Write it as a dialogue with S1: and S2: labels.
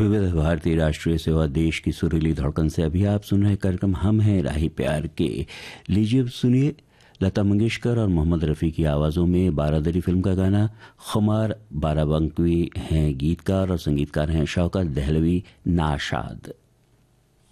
S1: विविध भारतीय राष्ट्रीय सेवा देश की सुरीली धड़कन से अभी आप सुन रहे कार्यक्रम हम हैं राही प्यार के। लीजिए सुनिए लता मंगेशकर और मोहम्मद रफ़ी की आवाज़ों में बारादरी फिल्म का गाना। खुमार बाराबंकी हैं गीतकार और संगीतकार हैं शौकत दहलवी नाशाद।